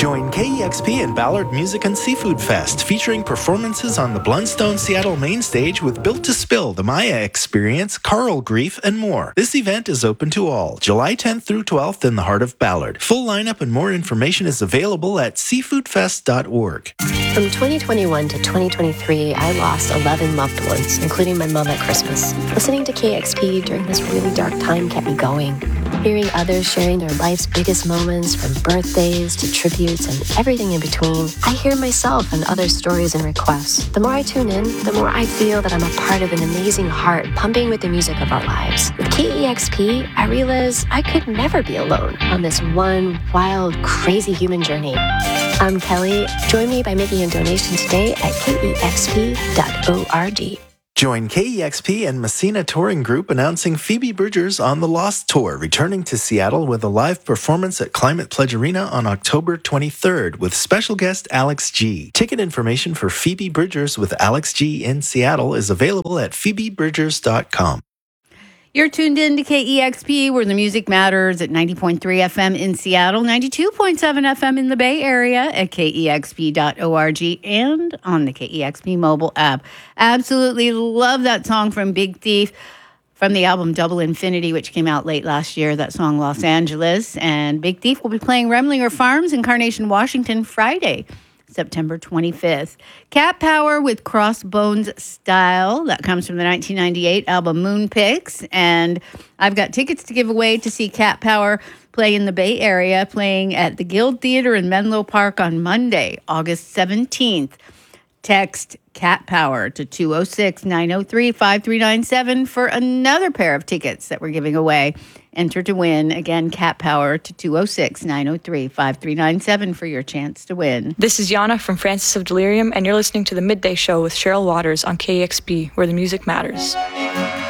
Join KEXP and Ballard Music and Seafood Fest, featuring performances on the Blundstone Seattle main stage with Built to Spill, The Maya Experience, Carl Grief, and more. This event is open to all, July 10th through 12th in the heart of Ballard. Full lineup and more information is available at seafoodfest.org. From 2021 to 2023, I lost 11 loved ones, including my mom at Christmas. Listening to KEXP during this really dark time kept me going. Hearing others sharing their life's biggest moments, from birthdays to tributes and everything in between, I hear myself and other stories and requests. The more I tune in, the more I feel that I'm a part of an amazing heart pumping with the music of our lives. With KEXP, I realize I could never be alone on this one wild, crazy human journey. I'm Kelly. Join me by making a donation today at kexp.org. Join KEXP and Messina Touring Group announcing Phoebe Bridgers on the Lost Tour, returning to Seattle with a live performance at Climate Pledge Arena on October 23rd with special guest Alex G. Ticket information for Phoebe Bridgers with Alex G in Seattle is available at phoebebridgers.com. You're tuned in to KEXP, where the music matters, at 90.3 FM in Seattle, 92.7 FM in the Bay Area, at kexp.org, and on the KEXP mobile app. Absolutely love that song from Big Thief from the album Double Infinity, which came out late last year, that song Los Angeles. And Big Thief will be playing Remlinger Farms in Carnation, Washington, Friday, September 25th. Cat Power with Crossbones Style. That comes from the 1998 album Moon Picks. And I've got tickets to give away to see Cat Power play in the Bay Area, playing at the Guild Theater in Menlo Park on Monday, August 17th. Text Cat Power to 206-903-5397 for another pair of tickets that we're giving away. Enter to win. Again, Cat Power to 206-903-5397 for your chance to win. This is Yana from Francis of Delirium, and you're listening to The Midday Show with Cheryl Waters on KEXP, where the music matters.